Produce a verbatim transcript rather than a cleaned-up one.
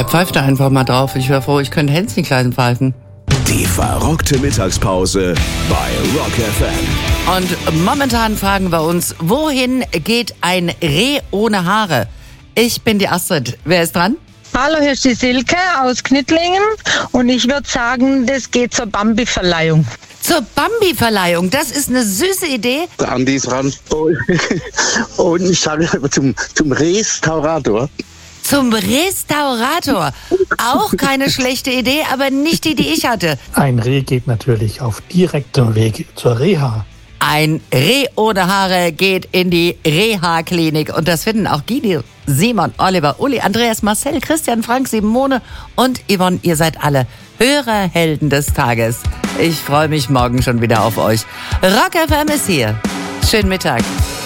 Ja, pfeift da einfach mal drauf. Ich wäre froh, ich könnte Hänschen pfeifen. Die verrockte Mittagspause bei Rock F M. Und momentan fragen wir uns, wohin geht ein Reh ohne Haare? Ich bin die Astrid. Wer ist dran? Hallo, hier ist die Silke aus Knittlingen und ich würde sagen, das geht zur Bambi-Verleihung. Zur Bambi-Verleihung, das ist eine süße Idee. Der Andi ist dran. Und ich sage zum, zum Restaurator. Zum Restaurator. Auch keine schlechte Idee, aber nicht die, die ich hatte. Ein Reh geht natürlich auf direktem Weg zur Reha. Ein Reh ohne Haare geht in die Reha-Klinik. Und das finden auch Guido, Simon, Oliver, Uli, Andreas, Marcel, Christian, Frank, Simone und Yvonne. Ihr seid alle Hörerhelden des Tages. Ich freue mich morgen schon wieder auf euch. Rock F M ist hier. Schönen Mittag.